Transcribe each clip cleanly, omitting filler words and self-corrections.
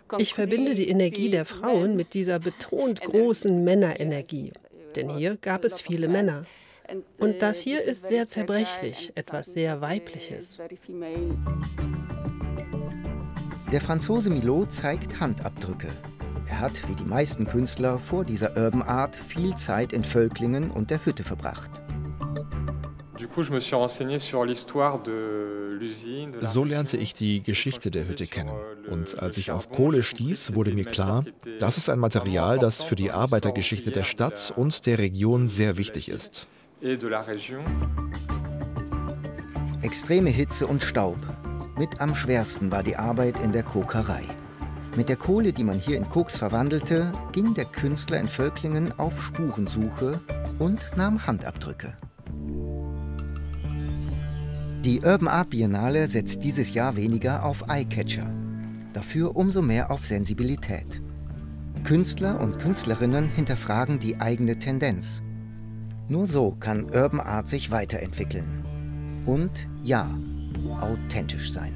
Ich verbinde die Energie der Frauen mit dieser betont großen Männerenergie. Denn hier gab es viele Männer. Und das hier ist sehr zerbrechlich, etwas sehr Weibliches. Der Franzose Milot zeigt Handabdrücke. Er hat, wie die meisten Künstler vor dieser Urban Art, viel Zeit in Völklingen und der Hütte verbracht. So lernte ich die Geschichte der Hütte kennen. Und als ich auf Kohle stieß, wurde mir klar, das ist ein Material, das für die Arbeitergeschichte der Stadt und der Region sehr wichtig ist. Extreme Hitze und Staub. Mit am schwersten war die Arbeit in der Kokerei. Mit der Kohle, die man hier in Koks verwandelte, ging der Künstler in Völklingen auf Spurensuche und nahm Handabdrücke. Die Urban Art Biennale setzt dieses Jahr weniger auf Eyecatcher, dafür umso mehr auf Sensibilität. Künstler und Künstlerinnen hinterfragen die eigene Tendenz. Nur so kann Urban Art sich weiterentwickeln. Und ja, authentisch sein.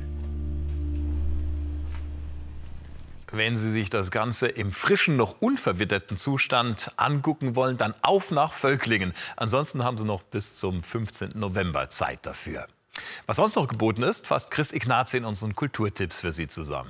Wenn Sie sich das Ganze im frischen, noch unverwitterten Zustand angucken wollen, dann auf nach Völklingen. Ansonsten haben Sie noch bis zum 15. November Zeit dafür. Was sonst noch geboten ist, fasst Chris Ignazi in unseren Kulturtipps für Sie zusammen.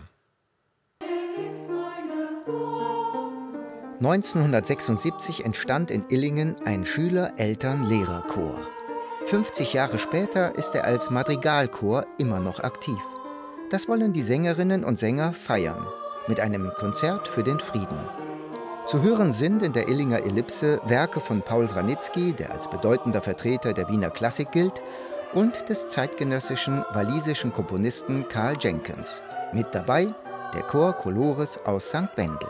1976 entstand in Illingen ein Schüler-Eltern-Lehrer-Chor. 50 Jahre später ist er als Madrigalchor immer noch aktiv. Das wollen die Sängerinnen und Sänger feiern, mit einem Konzert für den Frieden. Zu hören sind in der Illinger Ellipse Werke von Paul Wranitzky, der als bedeutender Vertreter der Wiener Klassik gilt, und des zeitgenössischen walisischen Komponisten Karl Jenkins. Mit dabei der Chor Colores aus St. Wendel.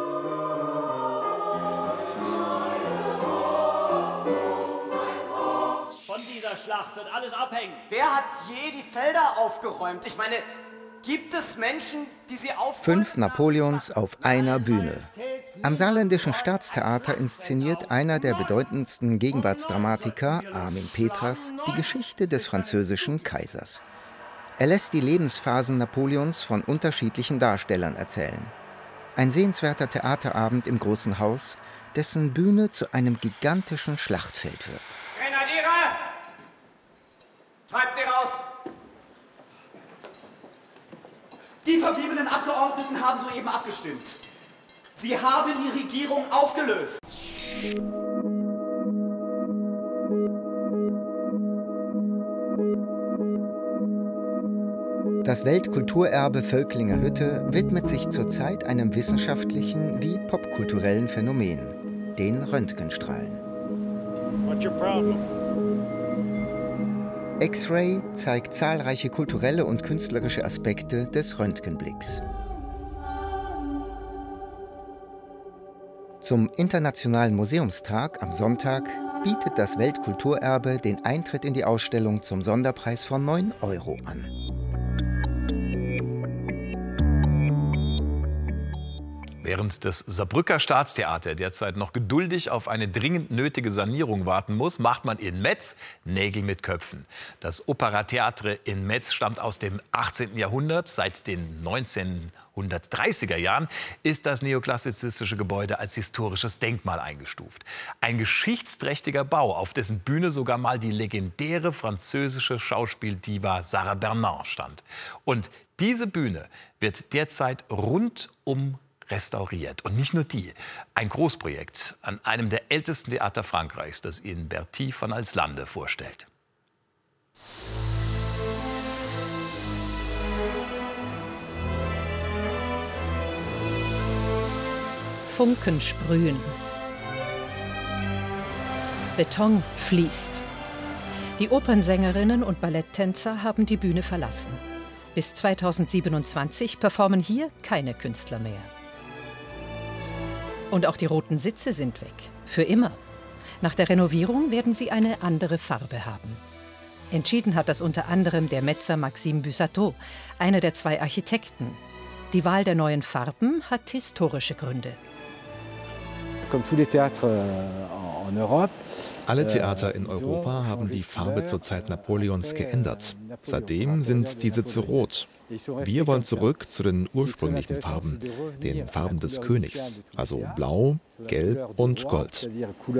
Von dieser Schlacht wird alles abhängen. Wer hat je die Felder aufgeräumt? Ich meine, gibt es Menschen, die sie aufräumen? 5 Napoleons auf einer Bühne. Am Saarländischen Staatstheater inszeniert einer der bedeutendsten Gegenwartsdramatiker, Armin Petras, die Geschichte des französischen Kaisers. Er lässt die Lebensphasen Napoleons von unterschiedlichen Darstellern erzählen. Ein sehenswerter Theaterabend im Großen Haus, dessen Bühne zu einem gigantischen Schlachtfeld wird. Grenadiere! Treibt sie raus! Die verbliebenen Abgeordneten haben soeben abgestimmt. Sie haben die Regierung aufgelöst. Das Weltkulturerbe Völklinger Hütte widmet sich zurzeit einem wissenschaftlichen wie popkulturellen Phänomen, den Röntgenstrahlen. What's your problem? X-Ray zeigt zahlreiche kulturelle und künstlerische Aspekte des Röntgenblicks. Zum Internationalen Museumstag am Sonntag bietet das Weltkulturerbe den Eintritt in die Ausstellung zum Sonderpreis von 9 € an. Während das Saarbrücker Staatstheater derzeit noch geduldig auf eine dringend nötige Sanierung warten muss, macht man in Metz Nägel mit Köpfen. Das Opera Theatre in Metz stammt aus dem 18. Jahrhundert. Seit den 1930er Jahren ist das neoklassizistische Gebäude als historisches Denkmal eingestuft. Ein geschichtsträchtiger Bau, auf dessen Bühne sogar mal die legendäre französische Schauspieldiva Sarah Bernard stand. Und diese Bühne wird derzeit rundum restauriert. Und nicht nur die. Ein Großprojekt an einem der ältesten Theater Frankreichs, das Ihnen Bertie van Alslande vorstellt. Funken sprühen. Beton fließt. Die Opernsängerinnen und Balletttänzer haben die Bühne verlassen. Bis 2027 performen hier keine Künstler mehr. Und auch die roten Sitze sind weg. Für immer. Nach der Renovierung werden sie eine andere Farbe haben. Entschieden hat das unter anderem der Metzer Maxime Bussato, einer der 2 Architekten. Die Wahl der neuen Farben hat historische Gründe. Alle Theater in Europa haben die Farbe zur Zeit Napoleons geändert. Seitdem sind die Sitze rot. Wir wollen zurück zu den ursprünglichen Farben, den Farben des Königs, also Blau, Gelb und Gold.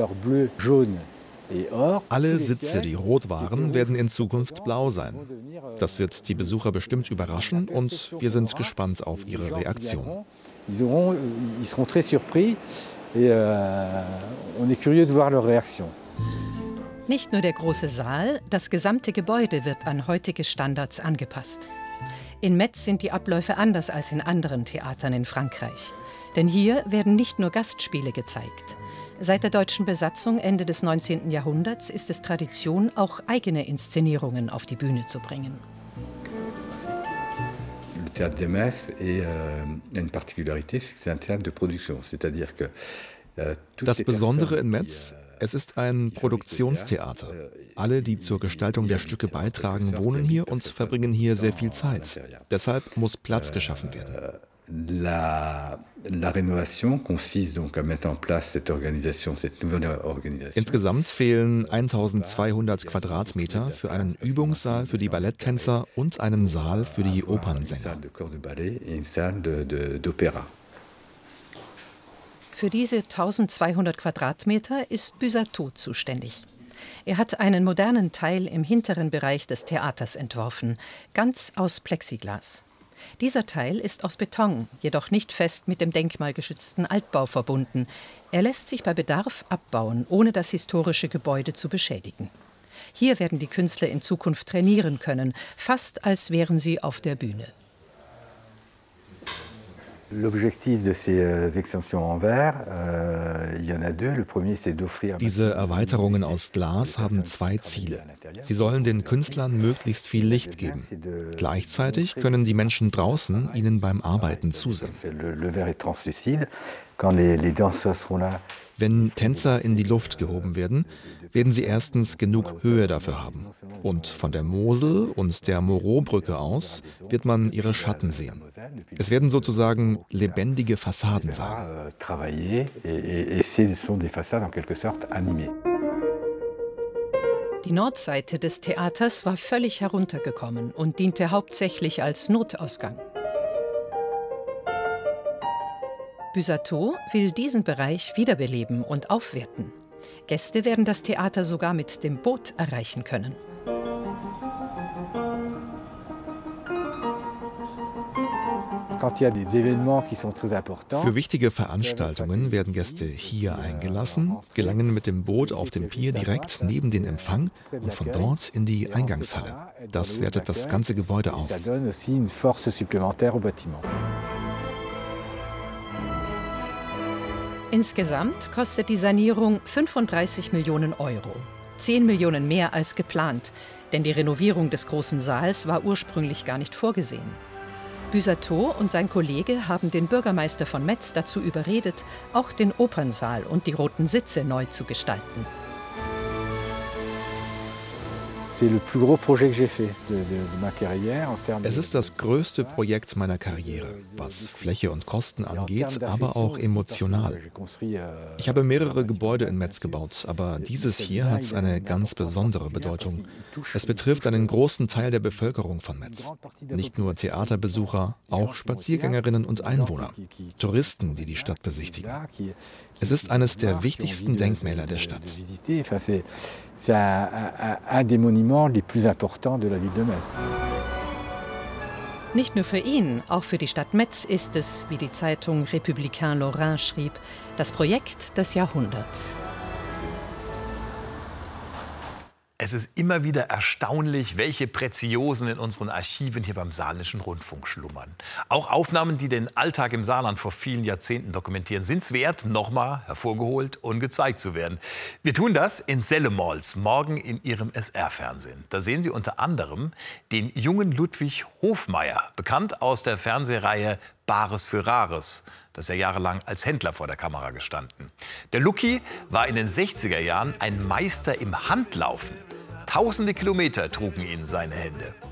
Alle Sitze, die rot waren, werden in Zukunft blau sein. Das wird die Besucher bestimmt überraschen und wir sind gespannt auf ihre Reaktion. Ils seront très surpris et on est curieux de voir leur réaction. Nicht nur der große Saal, das gesamte Gebäude wird an heutige Standards angepasst. In Metz sind die Abläufe anders als in anderen Theatern in Frankreich. Denn hier werden nicht nur Gastspiele gezeigt. Seit der deutschen Besatzung Ende des 19. Jahrhunderts ist es Tradition, auch eigene Inszenierungen auf die Bühne zu bringen. Le théâtre de Metz a une particularité, c'est un théâtre de production, c'est-à-dire que das Besondere in Metz, es ist ein Produktionstheater. Alle, die zur Gestaltung der Stücke beitragen, wohnen hier und verbringen hier sehr viel Zeit. Deshalb muss Platz geschaffen werden. La rénovation consiste donc à mettre en place cette organisation, cette nouvelle organisation. Insgesamt fehlen 1200 Quadratmeter für einen Übungssaal für die Balletttänzer und einen Saal für die Opernsänger. Für diese 1200 Quadratmeter ist Busateau zuständig. Er hat einen modernen Teil im hinteren Bereich des Theaters entworfen, ganz aus Plexiglas. Dieser Teil ist aus Beton, jedoch nicht fest mit dem denkmalgeschützten Altbau verbunden. Er lässt sich bei Bedarf abbauen, ohne das historische Gebäude zu beschädigen. Hier werden die Künstler in Zukunft trainieren können, fast als wären sie auf der Bühne. Diese Erweiterungen aus Glas haben zwei Ziele. Sie sollen den Künstlern möglichst viel Licht geben. Gleichzeitig können die Menschen draußen ihnen beim Arbeiten zusehen. Wenn Tänzer in die Luft gehoben werden, werden sie erstens genug Höhe dafür haben. Und von der Mosel und der Moreau-Brücke aus wird man ihre Schatten sehen. Es werden sozusagen lebendige Fassaden sein. Die Nordseite des Theaters war völlig heruntergekommen und diente hauptsächlich als Notausgang. Busateau will diesen Bereich wiederbeleben und aufwerten. Gäste werden das Theater sogar mit dem Boot erreichen können. Für wichtige Veranstaltungen werden Gäste hier eingelassen, gelangen mit dem Boot auf dem Pier direkt neben den Empfang und von dort in die Eingangshalle. Das wertet das ganze Gebäude auf. Insgesamt kostet die Sanierung 35 Millionen Euro. 10 Millionen mehr als geplant, denn die Renovierung des großen Saals war ursprünglich gar nicht vorgesehen. Busateau und sein Kollege haben den Bürgermeister von Metz dazu überredet, auch den Opernsaal und die roten Sitze neu zu gestalten. Es ist das größte Projekt meiner Karriere, was Fläche und Kosten angeht, aber auch emotional. Ich habe mehrere Gebäude in Metz gebaut, aber dieses hier hat eine ganz besondere Bedeutung. Es betrifft einen großen Teil der Bevölkerung von Metz. Nicht nur Theaterbesucher, auch Spaziergängerinnen und Einwohner, Touristen, die die Stadt besichtigen. Es ist eines der wichtigsten Denkmäler der Stadt. Nicht nur für ihn, auch für die Stadt Metz ist es, wie die Zeitung Républicain Lorrain schrieb, das Projekt des Jahrhunderts. Es ist immer wieder erstaunlich, welche Preziosen in unseren Archiven hier beim Saarländischen Rundfunk schlummern. Auch Aufnahmen, die den Alltag im Saarland vor vielen Jahrzehnten dokumentieren, sind es wert, nochmal hervorgeholt und gezeigt zu werden. Wir tun das in Sellemols, morgen in Ihrem SR-Fernsehen. Da sehen Sie unter anderem den jungen Ludwig Hofmeier, bekannt aus der Fernsehreihe Bares für Rares. Das ist ja jahrelang als Händler vor der Kamera gestanden. Der Lucky war in den 60er Jahren ein Meister im Handlaufen. Tausende Kilometer trugen ihn seine Hände.